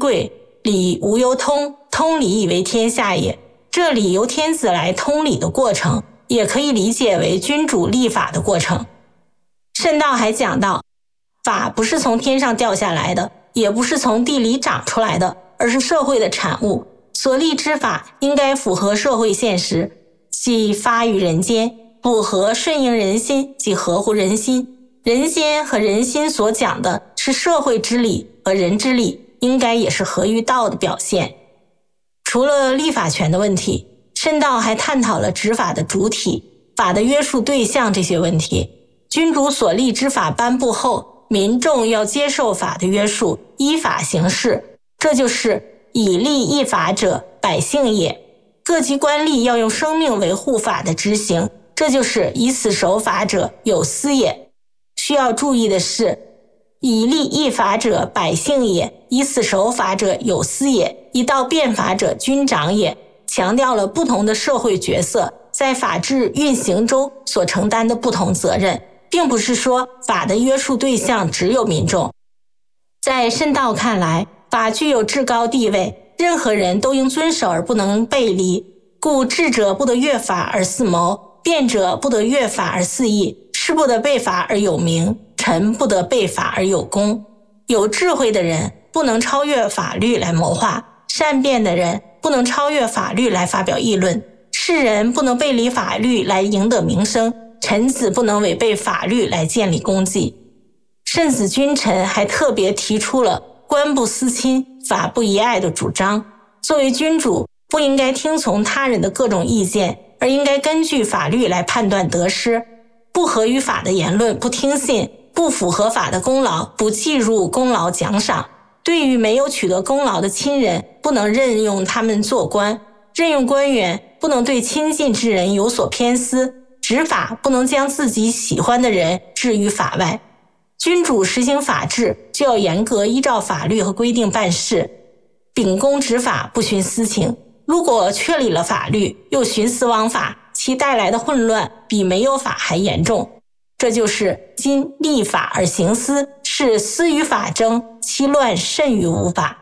贵，理无由通，通理以为天下也。这里由天子来通理的过程，也可以理解为君主立法的过程。慎道还讲到，法不是从天上掉下来的，也不是从地里长出来的，而是社会的产物。所立之法应该符合社会现实，即发于人间，符合顺应人心，即合乎人心。人间和人心所讲的是社会之理和人之理，应该也是合于道的表现。除了立法权的问题，慎道还探讨了执法的主体、法的约束对象这些问题。君主所立之法颁布后，民众要接受法的约束，依法行事，这就是以立义法者，百姓也。各级官吏要用生命维护法的执行，这就是以死守法者，有司也。需要注意的是，以立义法者，百姓也；以死守法者，有司也；以道变法者，君长也。强调了不同的社会角色在法治运行中所承担的不同责任，并不是说法的约束对象只有民众。在慎道看来，法具有至高地位，任何人都应遵守而不能背离，故智者不得越法而肆谋，辩者不得越法而肆意，士不得背法而有名，臣不得背法而有功。有智慧的人不能超越法律来谋划，善辩的人不能超越法律来发表议论，士人不能背离法律来赢得名声，臣子不能违背法律来建立功绩。慎子君臣还特别提出了官不私亲，法不遗爱的主张。作为君主，不应该听从他人的各种意见，而应该根据法律来判断得失。不合于法的言论不听信，不符合法的功劳不计入功劳奖赏。对于没有取得功劳的亲人，不能任用他们做官。任用官员不能对亲近之人有所偏私，执法不能将自己喜欢的人置于法外。君主实行法治，就要严格依照法律和规定办事，秉公执法，不徇私情。如果确立了法律，又徇私枉法，其带来的混乱比没有法还严重。这就是今立法而行私，是私与法争，其乱甚于无法。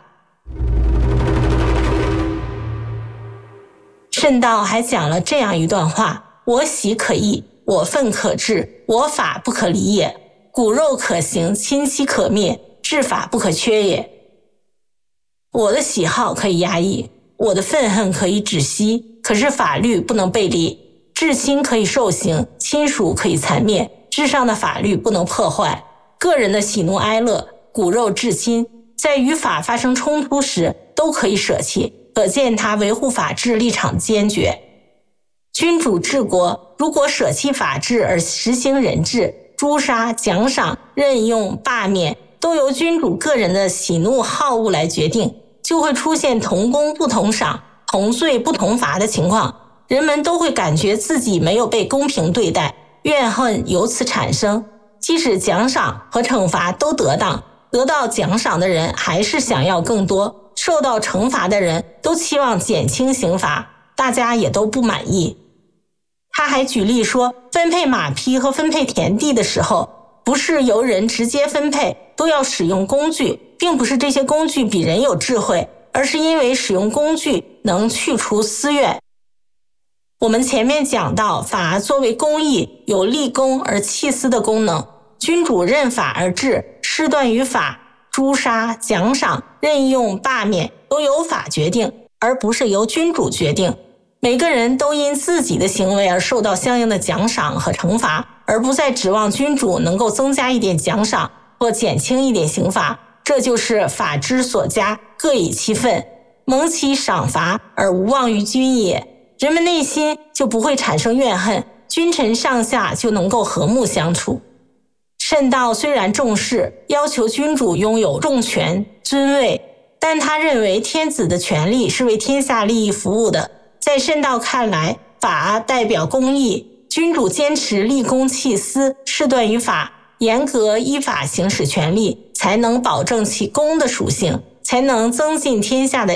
慎道还讲了这样一段话：我喜可义，我愤可治，我法不可离也。骨肉可行，亲戚可灭，治法不可缺也。我的喜好可以压抑，我的愤恨可以止息，可是法律不能背离。至亲可以受刑，亲属可以残灭，至上的法律不能破坏。个人的喜怒哀乐、骨肉至亲，在与法发生冲突时都可以舍弃，可见他维护法治立场坚决。君主治国，如果舍弃法治而实行人治，诛杀、奖赏、任用、罢免都由君主个人的喜怒好恶来决定，就会出现同功不同赏、同罪不同罚的情况。人们都会感觉自己没有被公平对待，怨恨由此产生。即使奖赏和惩罚都得当，得到奖赏的人还是想要更多，受到惩罚的人都期望减轻刑罚，大家也都不满意。他还举例说，分配马匹和分配田地的时候，不是由人直接分配，都要使用工具，并不是这些工具比人有智慧，而是因为使用工具能去除私怨。我们前面讲到，法作为公义，有立功而弃私的功能。君主任法而治，事断于法，诛杀、奖赏、任用、罢免都由法决定，而不是由君主决定。每个人都因自己的行为而受到相应的奖赏和惩罚，而不再指望君主能够增加一点奖赏或减轻一点刑罚。这就是法之所加，各以其分，蒙其赏罚而无忘于君也。人们内心就不会产生怨恨，君臣上下就能够和睦相处。慎道虽然重视，要求君主拥有重权尊位，但他认为天子的权力是为天下利益服务的。在慎道看来，法代表公义，君主坚持立公弃私，事断于法，严格依法行使权力，才能保证其公的属性，才能增进天下的